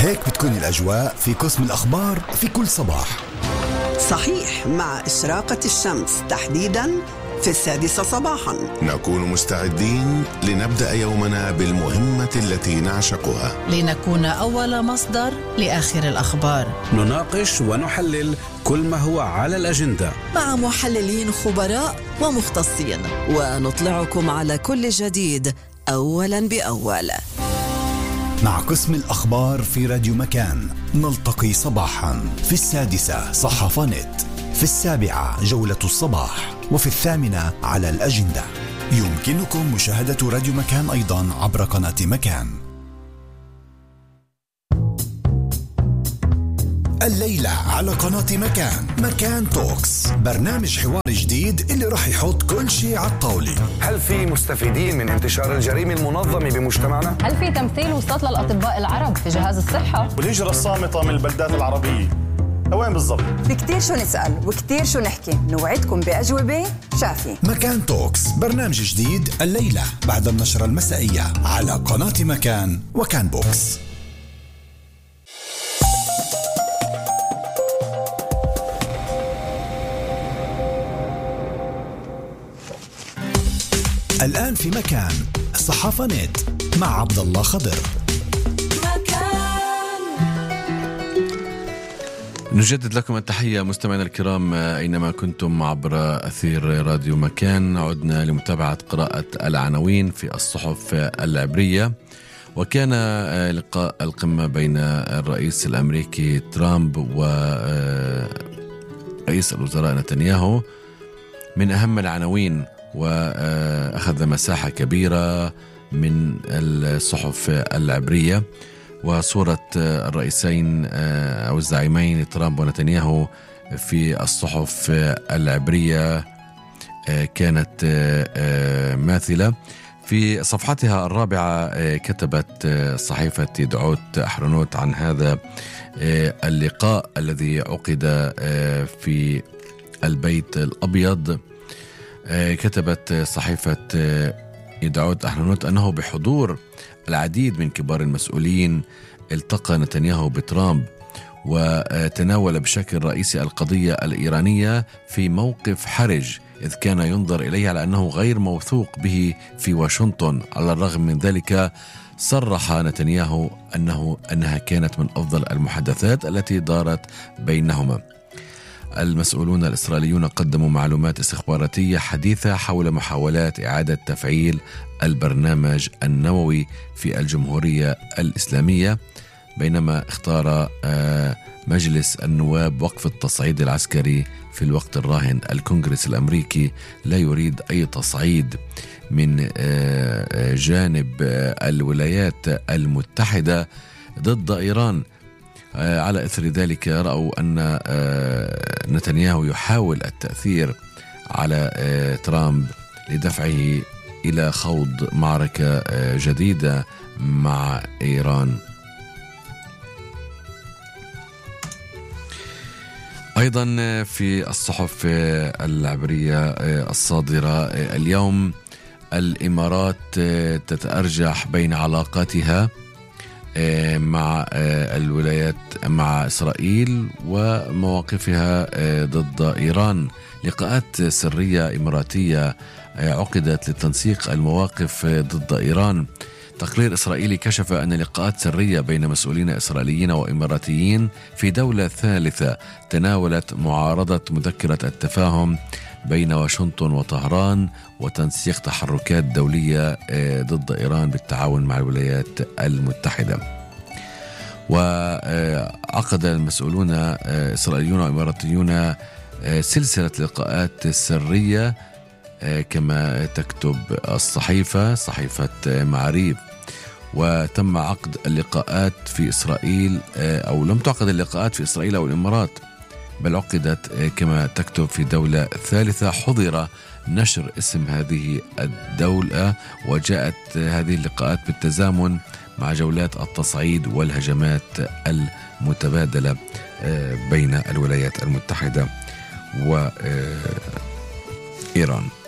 هيك بتكون الأجواء في قسم الأخبار في كل صباح. صحيح، مع إشراقة الشمس تحديداً في 6 صباحاً نكون مستعدين لنبدأ يومنا بالمهمة التي نعشقها، لنكون أول مصدر لآخر الأخبار. نناقش ونحلل كل ما هو على الأجندة مع محللين خبراء ومختصين، ونطلعكم على كل جديد أولاً بأول. مع قسم الأخبار في راديو مكان نلتقي صباحا في 6 صحافة نت، في 7 جولة الصباح، وفي 8 على الأجندة. يمكنكم مشاهدة راديو مكان أيضا عبر قناة مكان. الليلة على قناة مكان توكس، برنامج حوار جديد اللي راح يحط كل شيء على الطاولة. هل في مستفيدين من انتشار الجريمة المنظمة بمجتمعنا؟ هل في تمثيل وسط للأطباء العرب في جهاز الصحة؟ والهجرة الصامتة من البلدات العربية وين بالضبط؟ في كتير شو نسأل وكتير شو نحكي، نوعدكم بأجوبة شافية. مكان توكس، برنامج جديد الليلة بعد النشرة المسائية على قناة مكان وكان بوكس. الآن في مكان صحافة نت مع عبد الله خضر. نجدد لكم التحية مستمعينا الكرام أينما كنتم عبر أثير راديو مكان. عدنا لمتابعة قراءة العناوين في الصحف العبرية. وكان لقاء القمة بين الرئيس الأمريكي ترامب ورئيس الوزراء نتنياهو من أهم العناوين، وأخذ مساحة كبيرة من الصحف العبرية. وصورة الرئيسين أو الزعيمين ترامب ونتنياهو في الصحف العبرية كانت ماثلة. في صفحتها الرابعة كتبت صحيفة يدعوت أحرنوت عن هذا اللقاء الذي عقد في البيت الأبيض. كتبت صحيفة يدعوت أحرنوت أنه بحضور العديد من كبار المسؤولين التقى نتنياهو بترامب وتناول بشكل رئيسي القضية الإيرانية في موقف حرج، إذ كان ينظر إليه على أنه غير موثوق به في واشنطن. على الرغم من ذلك صرح نتنياهو أنها كانت من أفضل المحادثات التي دارت بينهما. المسؤولون الإسرائيليون قدموا معلومات استخباراتية حديثة حول محاولات إعادة تفعيل البرنامج النووي في الجمهورية الإسلامية، بينما اختار مجلس النواب وقف التصعيد العسكري في الوقت الراهن. الكونغرس الأمريكي لا يريد أي تصعيد من جانب الولايات المتحدة ضد إيران. على إثر ذلك رأوا أن نتنياهو يحاول التأثير على ترامب لدفعه إلى خوض معركة جديدة مع إيران. أيضا في الصحف العبرية الصادرة اليوم، الإمارات تتأرجح بين علاقاتها مع الولايات مع إسرائيل ومواقفها ضد إيران. لقاءات سرية إماراتية عقدت لتنسيق المواقف ضد إيران. تقرير إسرائيلي كشف أن لقاءات سرية بين مسؤولين إسرائيليين وإماراتيين في دولة ثالثة تناولت معارضة مذكرة التفاهم بين واشنطن وطهران وتنسيق تحركات دولية ضد إيران بالتعاون مع الولايات المتحدة. وعقد المسؤولون إسرائيليون وإماراتيون سلسلة لقاءات سرية كما تكتب الصحيفة، صحيفة معاريف. وتم عقد اللقاءات في إسرائيل، أو لم تعقد اللقاءات في إسرائيل أو الإمارات، بل عقدت كما تكتب في دولة ثالثة. حظر نشر اسم هذه الدولة، وجاءت هذه اللقاءات بالتزامن مع جولات التصعيد والهجمات المتبادلة بين الولايات المتحدة وإيران.